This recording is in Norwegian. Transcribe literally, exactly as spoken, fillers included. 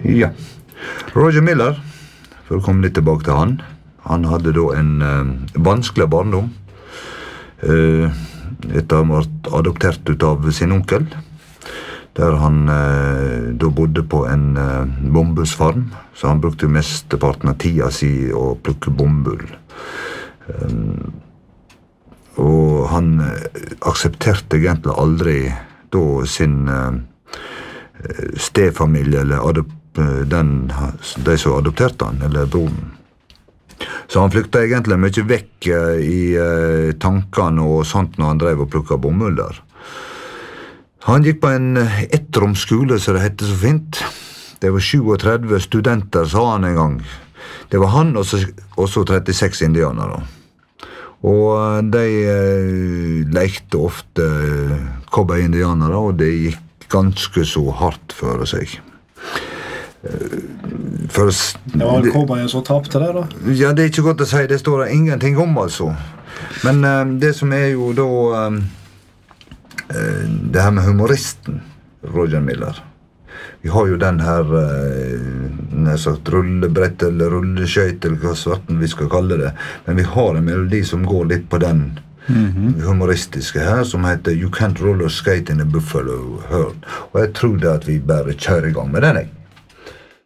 Ja. Roger Miller, for å komme litt tilbake til han, han hadde da en uh, vanskelig barndom. Uh, etter han var adoptert ut av sin onkel, der han uh, da bodde på en uh, bombusfarm, så han brukte mesteparten av tida si å plukke bombull. Um, og han aksepterte egentlig aldri da sin uh, stefamilie, eller adop, den, de som adopterte han, eller broren. Så han flykta egentlig mye vekk uh, i uh, tankene og sånt når han drev og plukket bomull der. Han gikk på en ettromsskole, så det hette så fint. Det var tjuetre studenter, sa han en gang. Det var han og så, og så trettiseks indianere. Og de uh, lekte ofte uh, cowboy-indianere, og det gikk ganske så hardt for seg. For, det var vel cowboyen som tapte det da? Ja, det er ikke godt å si, det står det ingenting om altså. Men uh, det som er jo da uh, det her med humoristen Roger Miller. Vi har jo den her uh, sagt, rullebrett eller rulleskøyt eller hva svarten vi skal kalle det, men vi har en melodi som går litt på den mm-hmm. humoristiske her, som heter You Can't Roller Skate in a Buffalo Herd, og jeg tror det at vi bare kjører i gang med den, jeg.